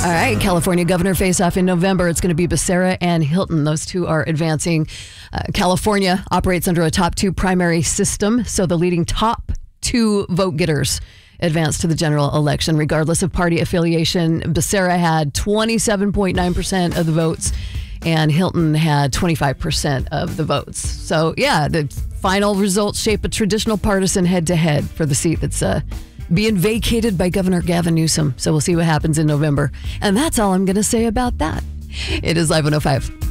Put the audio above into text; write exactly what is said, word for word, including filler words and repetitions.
All right, California governor face-off in November. It's going to be Becerra and Hilton. Those two are advancing. Uh, California operates under a top two primary system, so the leading top two vote getters advance to the general election, regardless of party affiliation. Becerra had twenty-seven point nine percent of the votes, and Hilton had twenty-five percent of the votes. So, yeah, the final results shape a traditional partisan head-to-head for the seat that's uh, being vacated by Governor Gavin Newsom. So we'll see what happens in November. And that's all I'm going to say about that. It is Live one oh five.